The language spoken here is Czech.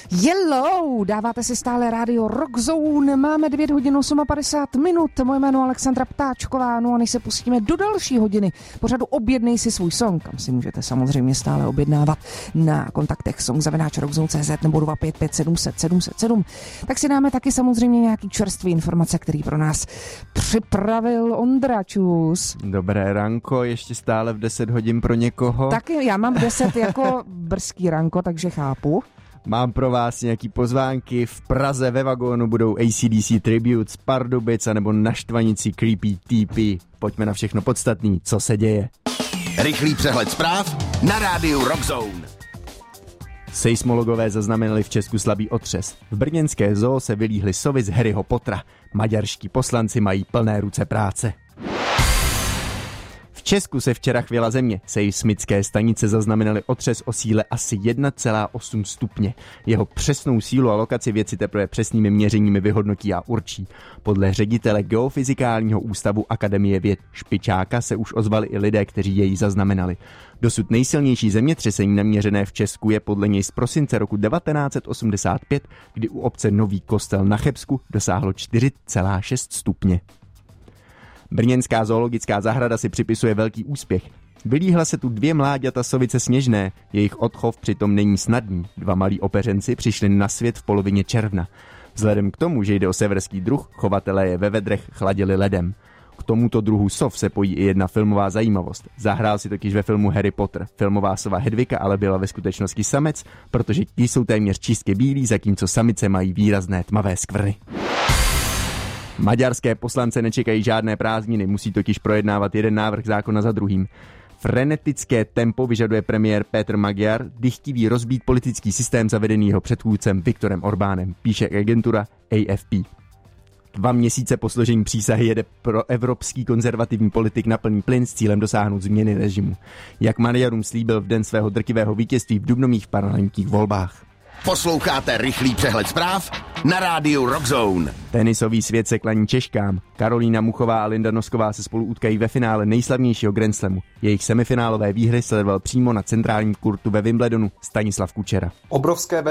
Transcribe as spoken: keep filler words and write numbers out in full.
Hello, dáváte si stále rádio Rockzone, máme devět hodin padesát osm minut, moje jméno Alexandra Ptáčková, no a než se pustíme do další hodiny pořadu Objednej si svůj song, kam si můžete samozřejmě stále objednávat na kontaktech song zavináč rockzone tečka cz nebo dva pět pět sedm set sedm set sedm, tak si dáme taky samozřejmě nějaký čerstvý informace, který pro nás připravil Ondra. Čus. Dobré ranko, ještě stále v deset hodin pro někoho. Taky já mám v deset jako brzký ranko, takže chápu. Mám pro vás nějaký pozvánky. V Praze ve vagónu budou A C D C Tributes, Pardubic nebo na Štvanici Creepy T P. Pojďme na všechno podstatný, co se děje. Rychlý přehled zpráv na rádiu Rockzone. Seismologové zaznamenali v Česku slabý otřes. V brněnské zoo se vylíhly sovy z Harryho Pottera. Maďarští poslanci mají plné ruce práce. V Česku se včera chvěla země. Seismické stanice zaznamenaly otřes o síle asi jedna celá osm stupně. Jeho přesnou sílu a lokaci věci teprve přesnými měřeními vyhodnotí a určí. Podle ředitele Geofyzikálního ústavu Akademie věd Špičáka se už ozvali i lidé, kteří jej zaznamenali. Dosud nejsilnější zemětřesení naměřené v Česku je podle něj z prosince roku devatenáct set osmdesát pět, kdy u obce Nový Kostel na Chebsku dosáhlo čtyři celá šest stupně. Brněnská zoologická zahrada si připisuje velký úspěch. Vylíhla se tu dvě mláďata sovice sněžné, jejich odchov přitom není snadný. Dva malí opeřenci přišli na svět v polovině června. Vzhledem k tomu, že jde o severský druh, chovatelé je ve vedrech chladili ledem. K tomuto druhu sov se pojí i jedna filmová zajímavost. Zahrál si totiž ve filmu Harry Potter. Filmová sova Hedvika ale byla ve skutečnosti samec, protože ti jsou téměř čistě bílí, zatímco samice mají výrazné tmavé skvrny. Maďarské poslance nečekají žádné prázdniny, musí totiž projednávat jeden návrh zákona za druhým. Frenetické tempo vyžaduje premiér Péter Magyar, dychtivý rozbít politický systém zavedený jeho předchůdcem Viktorem Orbánem, píše agentura A F P. Dva měsíce po složení přísahy jede pro evropský konzervativní politik na plný plyn s cílem dosáhnout změny režimu. Jak Maďarům slíbil v den svého drtivého vítězství v dubnových parlamentních volbách. Posloucháte rychlý přehled zpráv na rádiu Rockzone. Tenisový svět se klaní Češkám. Karolína Muchová a Linda Nosková se spolu utkají ve finále nejslavnějšího Grand Slamu. Jejich semifinálové výhry sledoval přímo na centrálním kurtu ve Wimbledonu Stanislav Kučera. Obrovské